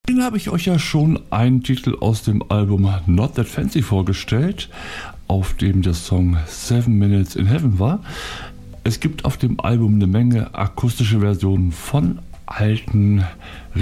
Den habe ich euch ja schon einen Titel aus dem Album Not That Fancy vorgestellt, auf dem der Song 7 Minutes in Heaven war. Es gibt auf dem Album eine Menge akustische Versionen von alten